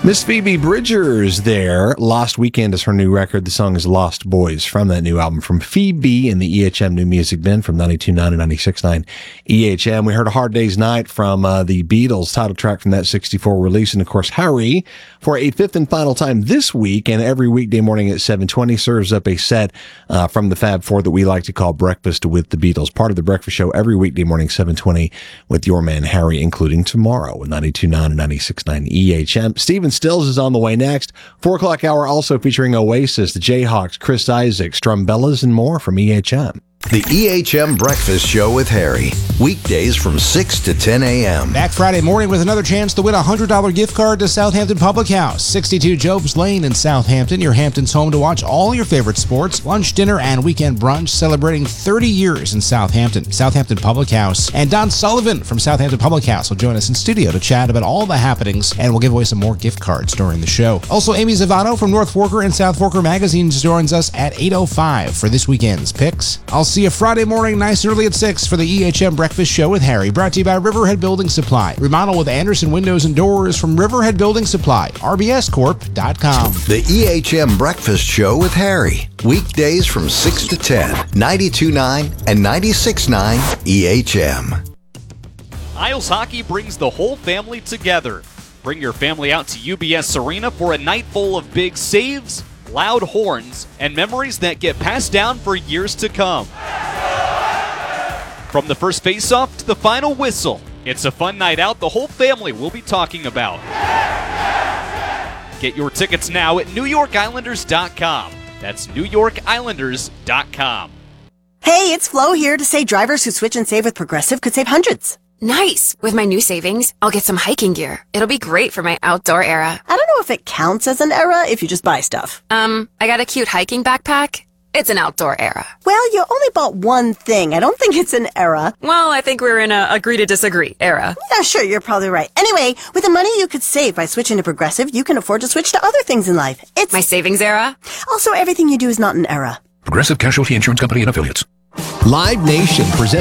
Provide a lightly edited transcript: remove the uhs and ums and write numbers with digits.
Miss Phoebe Bridgers there. Lost Weekend is her new record. The song is Lost Boys from that new album from Phoebe in the EHM New Music Bin from 92.9 and 96.9 EHM. We heard A Hard Day's Night from the Beatles, title track from that 64 release. And of course, Harry, for a fifth and final time this week and every weekday morning at 7:20, serves up a set from the Fab Four that we like to call Breakfast with the Beatles. Part of the breakfast show every weekday morning, 7:20, with your man Harry, including tomorrow with 92.9 and 96.9 EHM. Stephen Stills is on the way next. 4 o'clock hour also featuring Oasis, the Jayhawks, Chris Isaac, Strumbellas, and more from EHM. The EHM Breakfast Show with Harry. Weekdays from 6 to 10 a.m. Back Friday morning with another chance to win a $100 gift card to Southampton Public House, 62 Jobs Lane in Southampton. Your Hampton's home to watch all your favorite sports, lunch, dinner, and weekend brunch, celebrating 30 years in Southampton. Southampton Public House. And Don Sullivan from Southampton Public House will join us in studio to chat about all the happenings, and we'll give away some more gift cards during the show. Also, Amy Zavano from North Forker and South Forker magazines joins us at 8:05 for this weekend's picks. I'll see you Friday morning, nice and early at 6 for the EHM Breakfast Show with Harry, brought to you by Riverhead Building Supply. Remodel with Anderson Windows and Doors from Riverhead Building Supply, rbscorp.com. The EHM Breakfast Show with Harry. Weekdays from 6 to 10, 92.9 and 96.9 EHM. Isles Hockey brings the whole family together. Bring your family out to UBS Arena for a night full of big saves, loud horns, and memories that get passed down for years to come. From the first face-off to the final whistle, it's a fun night out the whole family will be talking about. Get your tickets now at NewYorkIslanders.com. That's NewYorkIslanders.com. Hey, it's Flo here to say drivers who switch and save with Progressive could save hundreds. Nice! With my new savings, I'll get some hiking gear. It'll be great for my outdoor era. I don't know if it counts as an era if you just buy stuff. I got a cute hiking backpack. It's an outdoor era. Well, you only bought one thing. I don't think it's an era. Well, I think we're in a agree to disagree era. Yeah, sure, you're probably right. Anyway, with the money you could save by switching to Progressive, you can afford to switch to other things in life. It's my savings era. Also, everything you do is not an era. Progressive Casualty Insurance Company and Affiliates. Live Nation presents